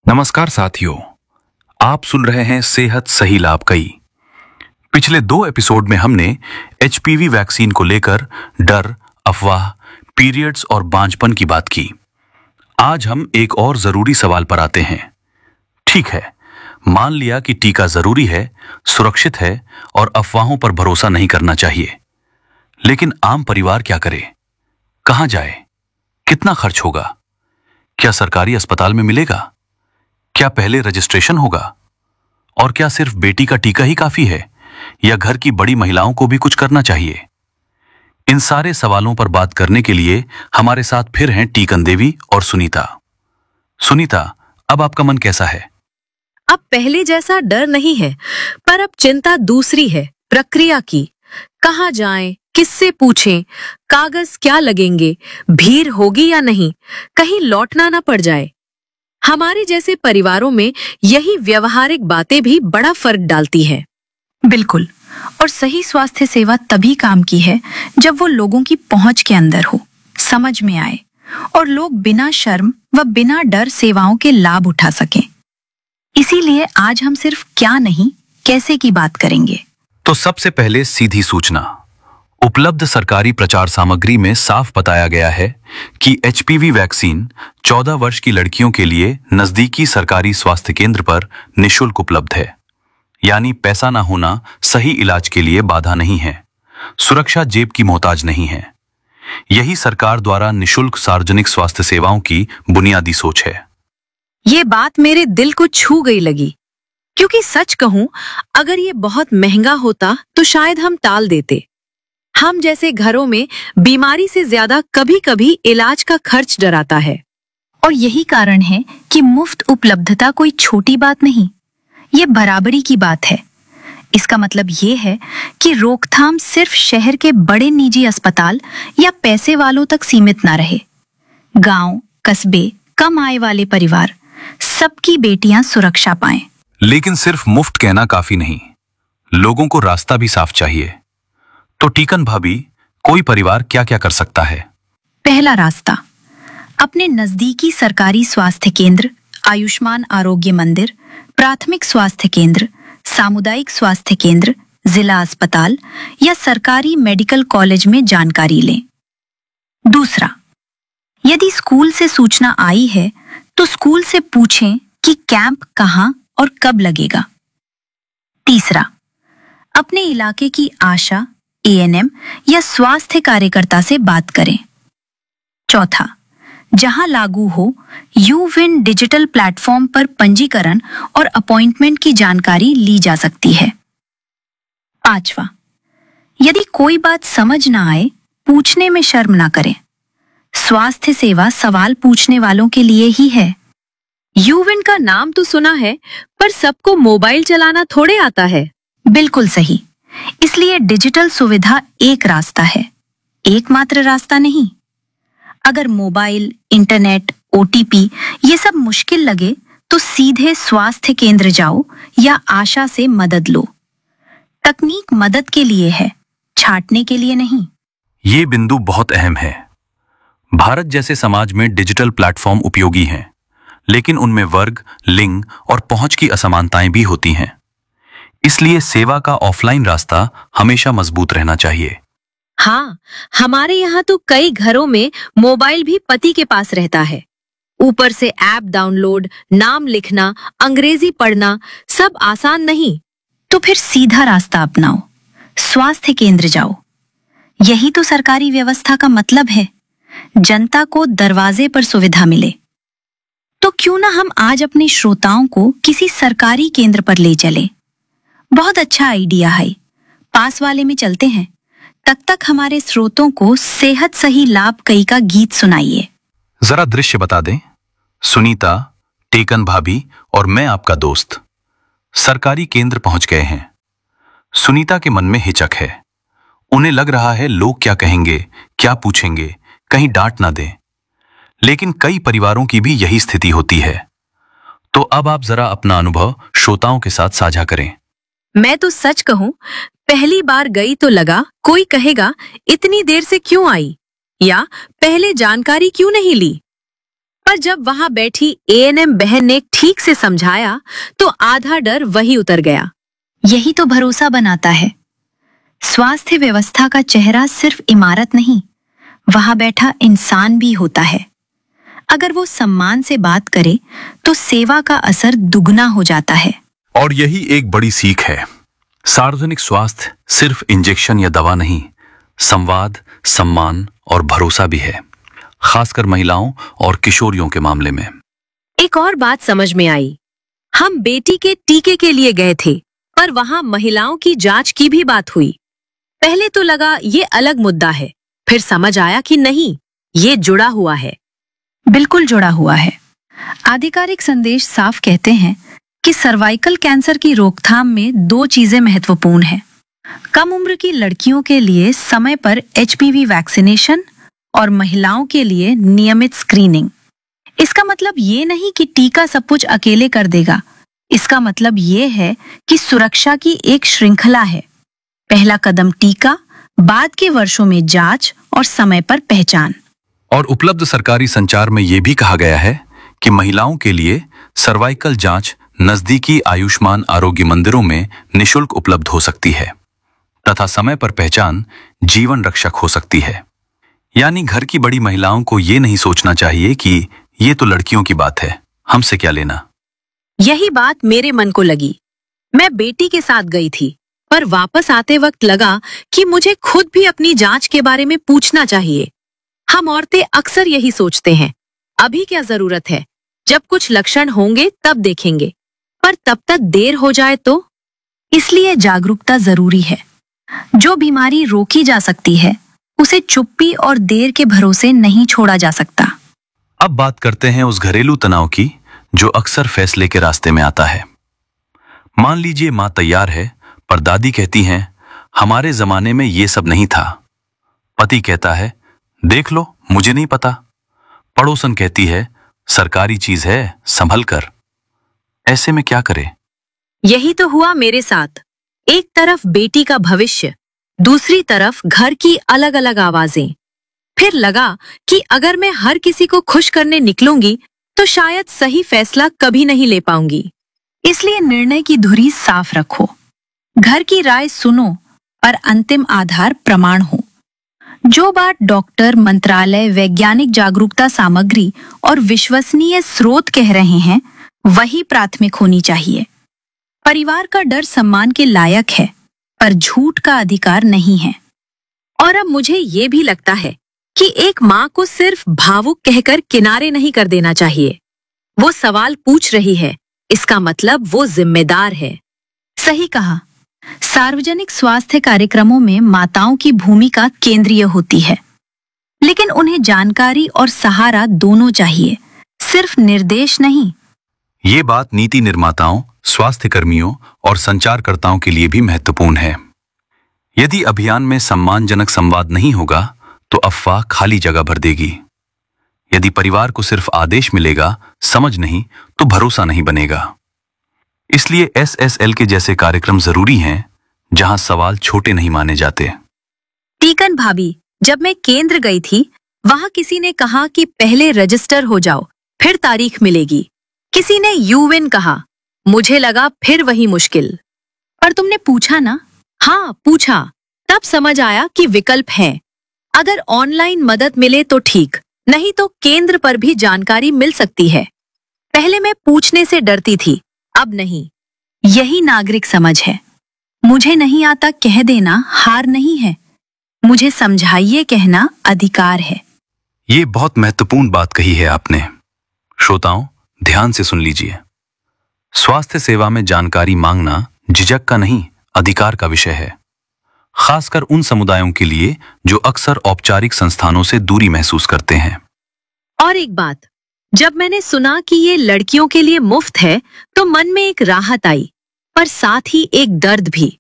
नमस्कार साथियों, आप सुन रहे हैं सेहत सही लाभ कई। पिछले 2 एपिसोड में हमने एचपीवी वैक्सीन को लेकर डर, अफवाह, पीरियड्स और बांझपन की बात की। आज हम एक और जरूरी सवाल पर आते हैं। ठीक है, मान लिया कि टीका जरूरी है, सुरक्षित है और अफवाहों पर भरोसा नहीं करना चाहिए, लेकिन आम परिवार क्या करे? कहां जाए? कितना खर्च होगा? क्या सरकारी अस्पताल में मिलेगा? क्या पहले रजिस्ट्रेशन होगा? और क्या सिर्फ बेटी का टीका ही काफी है या घर की बड़ी महिलाओं को भी कुछ करना चाहिए? इन सारे सवालों पर बात करने के लिए हमारे साथ फिर हैं टीकन देवी और सुनीता। सुनीता, अब आपका मन कैसा है? अब पहले जैसा डर नहीं है, पर अब चिंता दूसरी है, प्रक्रिया की। कहाँ जाएं, किससे पूछें, कागज क्या लगेंगे, भीड़ होगी या नहीं, कहीं लौटना ना पड़ जाए। हमारे जैसे परिवारों में यही व्यवहारिक बातें भी बड़ा फर्क डालती है। बिल्कुल, और सही स्वास्थ्य सेवा तभी काम की है जब वो लोगों की पहुंच के अंदर हो, समझ में आए और लोग बिना शर्म व बिना डर सेवाओं के लाभ उठा सकें। इसीलिए आज हम सिर्फ क्या नहीं, कैसे की बात करेंगे। तो सबसे पहले सीधी सूचना। उपलब्ध सरकारी प्रचार सामग्री में साफ बताया गया है कि एचपीवी वैक्सीन 14 वर्ष की लड़कियों के लिए नजदीकी सरकारी स्वास्थ्य केंद्र पर निशुल्क उपलब्ध है। यानी पैसा ना होना सही इलाज के लिए बाधा नहीं है, सुरक्षा जेब की मोहताज नहीं है। यही सरकार द्वारा निशुल्क सार्वजनिक स्वास्थ्य सेवाओं की बुनियादी सोच है। ये बात मेरे दिल को छू गई लगी, क्योंकि सच कहूं, अगर ये बहुत महंगा होता तो शायद हम टाल देते। हम जैसे घरों में बीमारी से ज्यादा कभी-कभी इलाज का खर्च डराता है। और यही कारण है कि मुफ्त उपलब्धता कोई छोटी बात नहीं, ये बराबरी की बात है। इसका मतलब ये है कि रोकथाम सिर्फ शहर के बड़े निजी अस्पताल या पैसे वालों तक सीमित ना रहे। गांव, कस्बे, कम आय वाले परिवार, सबकी बेटियां सुरक्षा पाएं। लेकिन सिर्फ मुफ्त कहना काफी नहीं, लोगों को रास्ता भी साफ चाहिए। तो टीकन भाभी, कोई परिवार क्या क्या कर सकता है? पहला रास्ता, अपने नजदीकी सरकारी स्वास्थ्य केंद्र, आयुष्मान आरोग्य मंदिर, प्राथमिक स्वास्थ्य केंद्र, सामुदायिक स्वास्थ्य केंद्र, जिला अस्पताल या सरकारी मेडिकल कॉलेज में जानकारी लें। दूसरा, यदि स्कूल से सूचना आई है तो स्कूल से पूछें कि कैंप कहां और कब लगेगा। तीसरा, अपने इलाके की आशा, एएनएम या स्वास्थ्य कार्यकर्ता से बात करें। चौथा, जहां लागू हो, यूविन डिजिटल प्लेटफॉर्म पर पंजीकरण और अपॉइंटमेंट की जानकारी ली जा सकती है। पांचवा, यदि कोई बात समझ ना आए, पूछने में शर्म ना करें। स्वास्थ्य सेवा सवाल पूछने वालों के लिए ही है। यूविन का नाम तो सुना है, पर सबको मोबाइल चलाना थोड़े आता है। बिल्कुल सही, इसलिए डिजिटल सुविधा एक रास्ता है, एकमात्र रास्ता नहीं। अगर मोबाइल, इंटरनेट, ओटीपी ये सब मुश्किल लगे तो सीधे स्वास्थ्य केंद्र जाओ या आशा से मदद लो। तकनीक मदद के लिए है, छांटने के लिए नहीं। ये बिंदु बहुत अहम है। भारत जैसे समाज में डिजिटल प्लेटफॉर्म उपयोगी हैं, लेकिन उनमें वर्ग, लिंग और पहुंच की असमानताएं भी होती हैं। इसलिए सेवा का ऑफलाइन रास्ता हमेशा मजबूत रहना चाहिए। हाँ, हमारे यहाँ तो कई घरों में मोबाइल भी पति के पास रहता है। ऊपर से ऐप डाउनलोड, नाम लिखना, अंग्रेजी पढ़ना, सब आसान नहीं। तो फिर सीधा रास्ता अपनाओ, स्वास्थ्य केंद्र जाओ। यही तो सरकारी व्यवस्था का मतलब है, जनता को दरवाजे पर सुविधा मिले। तो क्यों ना हम आज अपने श्रोताओं को किसी सरकारी केंद्र पर ले चले। बहुत अच्छा आइडिया है, पास वाले में चलते हैं। तब तक हमारे श्रोतों को सेहत सही लाभ कई का गीत सुनाइए। जरा दृश्य बता दें। सुनीता, टीकन भाभी और मैं आपका दोस्त सरकारी केंद्र पहुंच गए हैं। सुनीता के मन में हिचक है। उन्हें लग रहा है लोग क्या कहेंगे, क्या पूछेंगे, कहीं डांट ना दें। लेकिन कई परिवारों की भी यही स्थिति होती है। तो अब आप जरा अपना अनुभव श्रोताओं के साथ साझा करें। मैं तो सच कहूं, पहली बार गई तो लगा कोई कहेगा इतनी देर से क्यों आई, या पहले जानकारी क्यों नहीं ली। पर जब वहां बैठी एएनएम बहन ने ठीक से समझाया तो आधा डर वही उतर गया। यही तो भरोसा बनाता है। स्वास्थ्य व्यवस्था का चेहरा सिर्फ इमारत नहीं, वहां बैठा इंसान भी होता है। अगर वो सम्मान से बात करे तो सेवा का असर दुगना हो जाता है। और यही एक बड़ी सीख है। सार्वजनिक स्वास्थ्य सिर्फ इंजेक्शन या दवा नहीं, संवाद, सम्मान और भरोसा भी है, खासकर महिलाओं और किशोरियों के मामले में। एक और बात समझ में आई। हम बेटी के टीके के लिए गए थे, पर वहां महिलाओं की जांच की भी बात हुई। पहले तो लगा ये अलग मुद्दा है, फिर समझ आया कि नहीं, ये जुड़ा हुआ है। बिल्कुल जुड़ा हुआ है। आधिकारिक संदेश साफ कहते हैं कि सर्वाइकल कैंसर की रोकथाम में 2 चीजें महत्वपूर्ण हैं। कम उम्र की लड़कियों के लिए समय पर एचपीवी वैक्सीनेशन और महिलाओं के लिए नियमित स्क्रीनिंग। इसका मतलब ये नहीं कि टीका सब कुछ अकेले कर देगा। इसका मतलब ये है कि सुरक्षा की एक श्रृंखला है। पहला कदम टीका, बाद के वर्षों में जांच और समय पर पहचान। और उपलब्ध सरकारी संचार में यह भी कहा गया है कि महिलाओं के लिए सर्वाइकल जांच नजदीकी आयुष्मान आरोग्य मंदिरों में निशुल्क उपलब्ध हो सकती है तथा समय पर पहचान जीवन रक्षक हो सकती है। यानी घर की बड़ी महिलाओं को ये नहीं सोचना चाहिए कि ये तो लड़कियों की बात है, हमसे क्या लेना। यही बात मेरे मन को लगी। मैं बेटी के साथ गई थी, पर वापस आते वक्त लगा कि मुझे खुद भी अपनी जांच के बारे में पूछना चाहिए। हम औरतें अक्सर यही सोचते हैं, अभी क्या जरूरत है, जब कुछ लक्षण होंगे तब देखेंगे, पर तब तक देर हो जाए तो। इसलिए जागरूकता जरूरी है। जो बीमारी रोकी जा सकती है उसे चुप्पी और देर के भरोसे नहीं छोड़ा जा सकता। अब बात करते हैं उस घरेलू तनाव की जो अक्सर फैसले के रास्ते में आता है। मान लीजिए मां तैयार है, पर दादी कहती हैं हमारे जमाने में ये सब नहीं था। पति कहता है देख लो, मुझे नहीं पता। पड़ोसन कहती है सरकारी चीज है, संभल कर। ऐसे में क्या करे? यही तो हुआ मेरे साथ। एक तरफ बेटी का भविष्य, दूसरी तरफ घर की अलग अलग आवाजें। फिर लगा कि अगर मैं हर किसी को खुश करने निकलूंगी तो शायद सही फैसला कभी नहीं ले पाऊंगी। इसलिए निर्णय की धुरी साफ रखो। घर की राय सुनो, पर अंतिम आधार प्रमाण हो। जो बात डॉक्टर, मंत्रालय, वैज्ञानिक जागरूकता सामग्री और विश्वसनीय स्रोत कह रहे हैं, वही प्राथमिक होनी चाहिए। परिवार का डर सम्मान के लायक है, पर झूठ का अधिकार नहीं है। और अब मुझे ये भी लगता है कि एक माँ को सिर्फ भावुक कहकर किनारे नहीं कर देना चाहिए। वो सवाल पूछ रही है, इसका मतलब वो जिम्मेदार है। सही कहा। सार्वजनिक स्वास्थ्य कार्यक्रमों में माताओं की भूमिका केंद्रीय होती है, लेकिन उन्हें जानकारी और सहारा दोनों चाहिए, सिर्फ निर्देश नहीं। ये बात नीति निर्माताओं, स्वास्थ्य कर्मियों और संचारकर्ताओं के लिए भी महत्वपूर्ण है। यदि अभियान में सम्मानजनक संवाद नहीं होगा तो अफवाह खाली जगह भर देगी। यदि परिवार को सिर्फ आदेश मिलेगा, समझ नहीं, तो भरोसा नहीं बनेगा। इसलिए SSL के जैसे कार्यक्रम जरूरी हैं, जहां सवाल छोटे नहीं माने जाते। टीकन भाभी, जब मैं केंद्र गई थी, वहां किसी ने कहा कि पहले रजिस्टर हो जाओ, फिर तारीख मिलेगी। किसी ने यूविन कहा, मुझे लगा फिर वही मुश्किल। पर तुमने पूछा ना? हाँ, पूछा। तब समझ आया कि विकल्प है। अगर ऑनलाइन मदद मिले तो ठीक, नहीं तो केंद्र पर भी जानकारी मिल सकती है। पहले मैं पूछने से डरती थी, अब नहीं। यही नागरिक समझ है। मुझे नहीं आता कह देना हार नहीं है, मुझे समझाइए कहना अधिकार है। ये बहुत महत्वपूर्ण बात कही है आपने। श्रोताओं, ध्यान से सुन लीजिए। स्वास्थ्य सेवा में जानकारी मांगना झिझक का नहीं, अधिकार का विषय है, खासकर उन समुदायों के लिए जो अक्सर औपचारिक संस्थानों से दूरी महसूस करते हैं। और एक बात, जब मैंने सुना कि ये लड़कियों के लिए मुफ्त है तो मन में एक राहत आई, पर साथ ही एक दर्द भी।